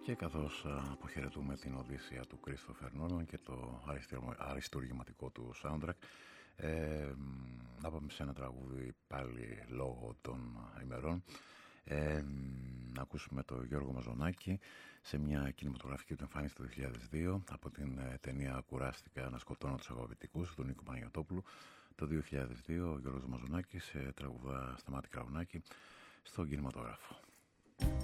Και καθώς αποχαιρετούμε την Οδύσσεια του Κρίστοφερ Νόλαν και το αριστουργηματικό του soundtrack, να πάμε σε ένα τραγούδι πάλι λόγω των ημερών. Να ακούσουμε τον Γιώργο Μαζονάκη σε μια κινηματογραφική του εμφάνιση το 2002 από την ταινία «Κουράστηκα να σκοτώνω τους αλφαβητικούς» του Νίκου Παναγιωτόπουλου. Το 2002 ο Γιώργος Μαζονάκης τραγουδά Σταμάτη Κραουνάκη στον κινηματογράφο.